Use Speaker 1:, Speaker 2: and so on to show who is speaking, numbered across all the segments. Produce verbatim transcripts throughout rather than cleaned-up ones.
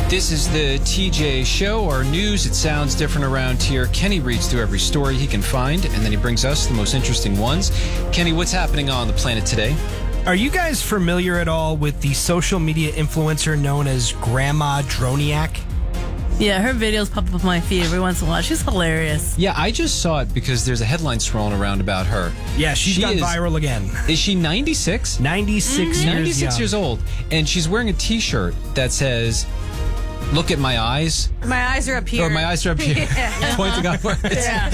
Speaker 1: This is the T J Show, our news. It sounds different around here. Kenny reads through every story he can find, and then he brings us the most interesting ones. Kenny, what's happening on the planet today?
Speaker 2: Are you guys familiar at all with the social media influencer known as Grandma Droniak?
Speaker 3: Yeah, her videos pop up on my feed every once in a while. She's hilarious.
Speaker 1: Yeah, I just saw it because there's a headline swirling around about her.
Speaker 2: Yeah, she's
Speaker 1: she
Speaker 2: gone
Speaker 1: is,
Speaker 2: viral again.
Speaker 1: Is she ninety-six?
Speaker 2: ninety-six mm-hmm. years
Speaker 1: ninety-six
Speaker 2: young.
Speaker 1: years old. And she's wearing a T-shirt that says, "Look at my eyes."
Speaker 4: My eyes are up here.
Speaker 1: Or my eyes are up here.
Speaker 4: Yeah.
Speaker 1: Pointing upwards.
Speaker 3: Yeah.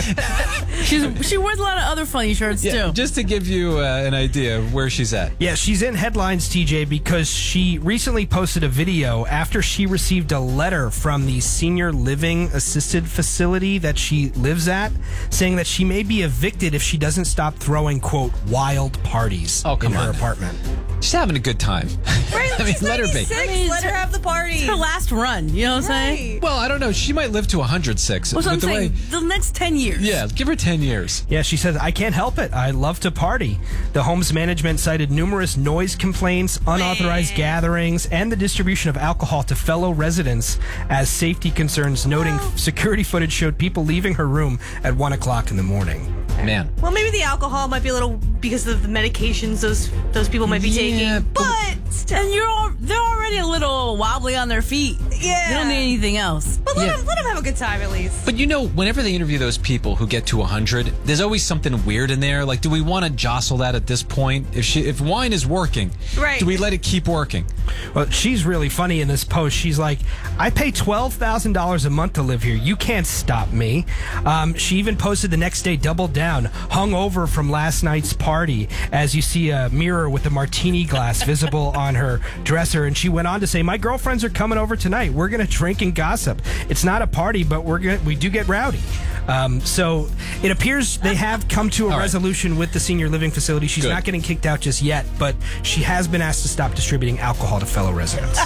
Speaker 3: she's, she wears a lot of other funny shirts,
Speaker 1: yeah,
Speaker 3: too.
Speaker 1: Just to give you uh, an idea of where she's at.
Speaker 2: Yeah, she's in headlines, T J, because she recently posted a video after she received a letter from the senior living assisted facility that she lives at, saying that she may be evicted if she doesn't stop throwing, quote, wild parties
Speaker 1: oh, come
Speaker 2: in her
Speaker 1: on.
Speaker 2: apartment.
Speaker 1: She's having a good time.
Speaker 4: Right,
Speaker 1: I mean, let her be.
Speaker 4: I mean, let her have the party.
Speaker 3: It's her last run, you know what I'm
Speaker 4: right.
Speaker 3: saying?
Speaker 1: Well, I don't know. She might live to one hundred six.
Speaker 3: What's I'm
Speaker 1: the
Speaker 3: saying?
Speaker 1: Way,
Speaker 3: the next ten years.
Speaker 1: yeah, give her ten years.
Speaker 2: Yeah, she says, I can't help it. I love to party. The home's management cited numerous noise complaints, unauthorized
Speaker 4: Man.
Speaker 2: gatherings, and the distribution of alcohol to fellow residents as safety concerns, noting
Speaker 4: Well.
Speaker 2: security footage showed people leaving her room at one o'clock in the morning.
Speaker 1: Man.
Speaker 4: Well, maybe the alcohol might be a little because of the medications those those people might be
Speaker 1: Yeah,
Speaker 4: taking,
Speaker 1: but-
Speaker 4: but still,
Speaker 3: And you're all, they're already a little wobbly on their feet.
Speaker 4: yeah,
Speaker 3: They don't need anything else.
Speaker 4: But let,
Speaker 1: Yeah.
Speaker 4: them, let them have a good time at least.
Speaker 1: But you know, whenever they interview those people who get to one hundred, there's always something weird in there. Like, do we want to jostle that at this point? If she, if wine is working,
Speaker 4: Right.
Speaker 1: do we let it keep working?
Speaker 2: Well, she's really funny in this post. She's like, I pay twelve thousand dollars a month to live here. You can't stop me. Um, she even posted the next day, doubled down, hung over from last night's party, as you see a mirror with a martini glass visible on her dresser. And she went on to say, my girlfriends are coming over tonight. We're going to drink and gossip. It's not a party, but we're gonna, we do get rowdy. Um, so it appears they have come to a
Speaker 1: All right.
Speaker 2: resolution with the senior living facility. She's
Speaker 1: Good.
Speaker 2: not getting kicked out just yet, but she has been asked to stop distributing alcohol to fellow residents.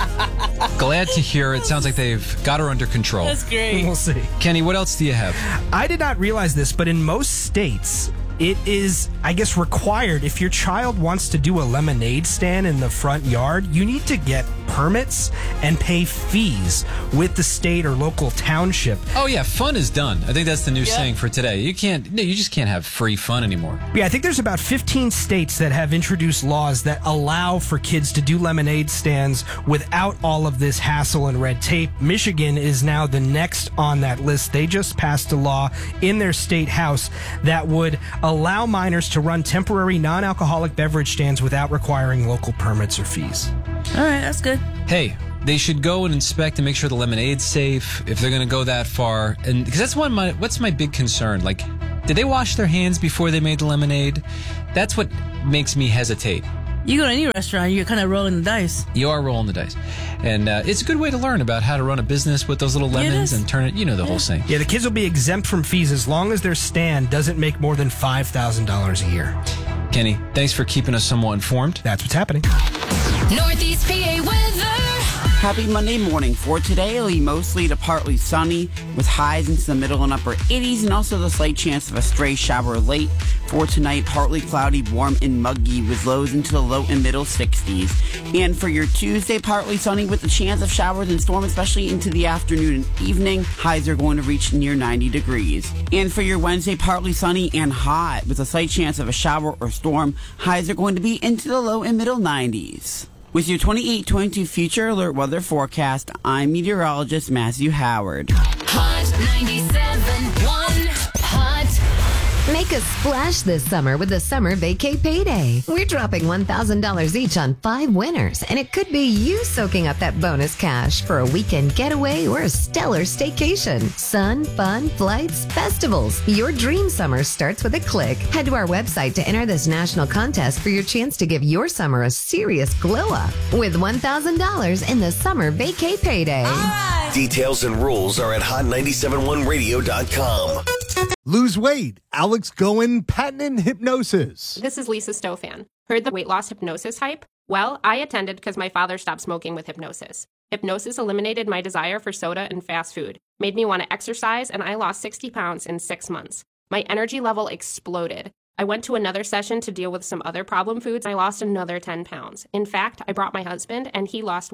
Speaker 1: Glad to hear. It sounds like they've got her under control.
Speaker 3: That's great.
Speaker 2: We'll see.
Speaker 1: Kenny, what else do you have?
Speaker 2: I did not realize this, but in most states, it is, I guess, required if your child wants to do a lemonade stand in the front yard, you need to get permits and pay fees with the state or local township.
Speaker 1: Oh yeah, fun is done. I think that's the new saying for today. You can't, no, you just can't have free fun anymore.
Speaker 2: Yeah, I think there's about fifteen states that have introduced laws that allow for kids to do lemonade stands without all of this hassle and red tape. Michigan is now the next on that list. They just passed a law in their state house that would allow minors to run temporary non-alcoholic beverage stands without requiring local permits or fees.
Speaker 3: All right, that's good.
Speaker 1: Hey, they should go and inspect and make sure the lemonade's safe if they're going to go that far. And because that's one of my, what's my big concern? Like, did they wash their hands before they made the lemonade? That's what makes me hesitate.
Speaker 3: You go to any restaurant, you're kind of rolling the dice.
Speaker 1: You are rolling the dice. And uh, it's a good way to learn about how to run a business with those little
Speaker 3: Yeah, it
Speaker 1: lemons
Speaker 3: is.
Speaker 1: and turn it, you know, the whole thing.
Speaker 2: Yeah, the kids will be exempt from fees as long as their stand doesn't make more than five thousand dollars a year.
Speaker 1: Kenny, thanks for keeping us somewhat informed.
Speaker 2: That's what's happening.
Speaker 5: Northeast P A weather.
Speaker 6: Happy Monday morning. For today, it'll be mostly to partly sunny with highs into the middle and upper eighties and also the slight chance of a stray shower late. For tonight, partly cloudy, warm and muggy with lows into the low and middle sixties. And for your Tuesday, partly sunny with the chance of showers and storm, especially into the afternoon and evening. Highs are going to reach near ninety degrees. And for your Wednesday, partly sunny and hot with a slight chance of a shower or storm. Highs are going to be into the low and middle nineties. With your twenty-eight twenty-two Future Alert Weather Forecast, I'm meteorologist Matthew Howard.
Speaker 5: Hot ninety-seven point one. Hot.
Speaker 7: Make a splash this summer with the Summer Vacay Payday. We're dropping one thousand dollars each on five winners, and it could be you soaking up that bonus cash for a weekend getaway or a stellar staycation. Sun, fun, flights, festivals. Your dream summer starts with a click. Head to our website to enter this national contest for your chance to give your summer a serious glow up with one thousand dollars in the Summer Vacay Payday.
Speaker 8: Details and rules are at hot nine seven one radio dot com.
Speaker 9: Lose weight. Alex Goen, patented hypnosis.
Speaker 10: This is Lisa Stofan. Heard the weight loss hypnosis hype? Well, I attended because my father stopped smoking with hypnosis. Hypnosis eliminated my desire for soda and fast food, made me want to exercise, and I lost sixty pounds in six months. My energy level exploded. I went to another session to deal with some other problem foods. I lost another ten pounds. In fact, I brought my husband, and he lost weight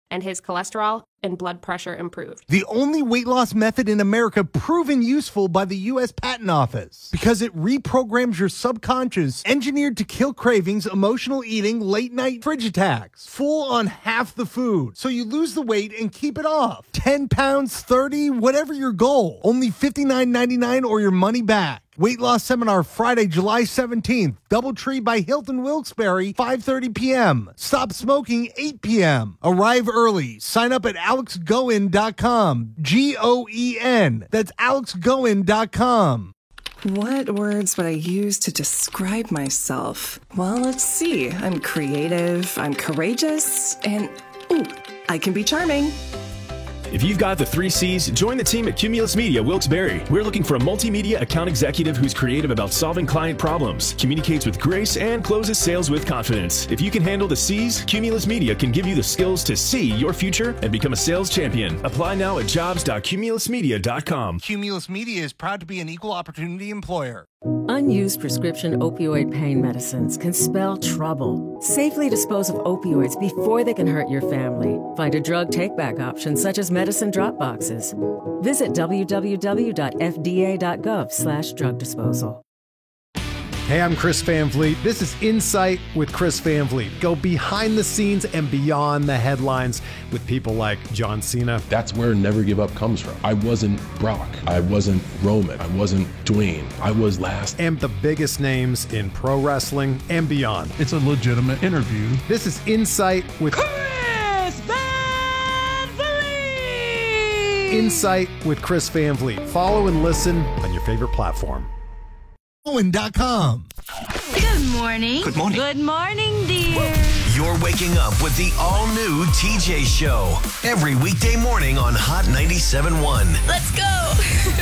Speaker 10: and his cholesterol and blood pressure improved.
Speaker 9: The only weight loss method in America proven useful by the U S Patent Office because it reprograms your subconscious, engineered to kill cravings, emotional eating, late night fridge attacks, full on half the food. So you lose the weight and keep it off. ten pounds, thirty, whatever your goal. Only fifty-nine ninety-nine or your money back. Weight loss seminar Friday, July seventeenth. Doubletree by Hilton Wilkes-Barre, five thirty p.m. Stop smoking, eight p.m. Arrive early. Sign up at alex goen dot com. G O E N. That's alex goen dot com.
Speaker 11: What words would I use to describe myself? Well, let's see. I'm creative, I'm courageous, and ooh, I can be charming.
Speaker 12: If you've got the three C's, join the team at Cumulus Media Wilkes-Barre. We're looking for a multimedia account executive who's creative about solving client problems, communicates with grace, and closes sales with confidence. If you can handle the C's, Cumulus Media can give you the skills to see your future and become a sales champion. Apply now at jobs dot cumulus media dot com.
Speaker 9: Cumulus Media is proud to be an equal opportunity employer.
Speaker 13: Unused prescription opioid pain medicines can spell trouble. Safely dispose of opioids before they can hurt your family. Find a drug take-back option such as medicine drop boxes. Visit w w w dot f d a dot gov slash drug disposal.
Speaker 14: Hey, I'm Chris Van Vliet. This is Insight with Chris Van Vliet. Go behind the scenes and beyond the headlines with people like John Cena.
Speaker 15: That's where Never Give Up comes from. I wasn't Brock. I wasn't Roman. I wasn't Dwayne. I was last.
Speaker 14: And the biggest names in pro wrestling and beyond.
Speaker 16: It's a legitimate interview.
Speaker 14: This is Insight with
Speaker 17: Chris Van Vliet.
Speaker 14: Insight with Chris Van Vliet. Follow and listen on your favorite platform.
Speaker 9: Goen dot com.
Speaker 18: Good morning.
Speaker 8: Good morning.
Speaker 18: Good morning, dear.
Speaker 8: You're waking up with the all-new T J Show every weekday morning on Hot ninety-seven point one.
Speaker 18: Let's go.